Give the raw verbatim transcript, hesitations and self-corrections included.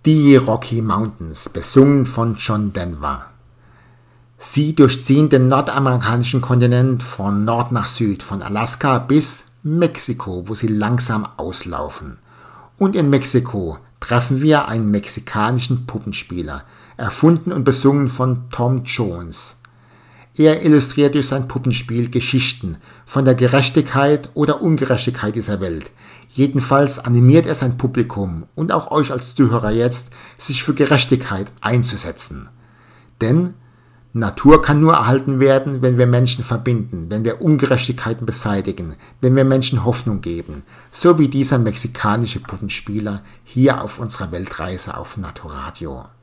Die Rocky Mountains, besungen von John Denver. Sie durchziehen den nordamerikanischen Kontinent von Nord nach Süd, von Alaska bis Mexiko, wo sie langsam auslaufen. Und in Mexiko treffen wir einen mexikanischen Puppenspieler, erfunden und besungen von Tom Jones. Er illustriert durch sein Puppenspiel Geschichten von der Gerechtigkeit oder Ungerechtigkeit dieser Welt. Jedenfalls animiert er sein Publikum und auch euch als Zuhörer jetzt, sich für Gerechtigkeit einzusetzen. Denn Natur kann nur erhalten werden, wenn wir Menschen verbinden, wenn wir Ungerechtigkeiten beseitigen, wenn wir Menschen Hoffnung geben, so wie dieser mexikanische Puppenspieler hier auf unserer Weltreise auf Naturadio.